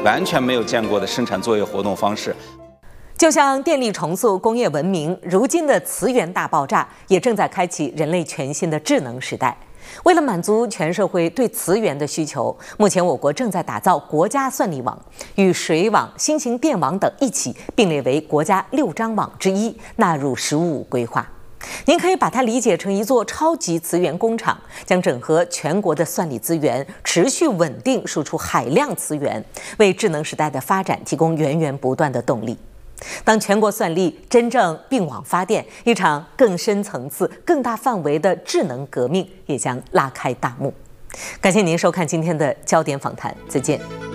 完全没有见过的生产作业活动方式。 就像电力重塑工业文明，如今的磁源大爆炸也正在开启人类全新的智能时代。为了满足全社会对磁源的需求，目前我国正在打造国家算力网，与水网、新型电网等一起并列为国家6张网之一，纳入“十五五”规划。您可以把它理解成一座超级磁源工厂，将整合全国的算力资源，持续稳定输出海量磁源，为智能时代的发展提供源源不断的动力。当全国算力真正并网发电，一场更深层次、更大范围的智能革命也将拉开大幕。感谢您收看今天的焦点访谈，再见。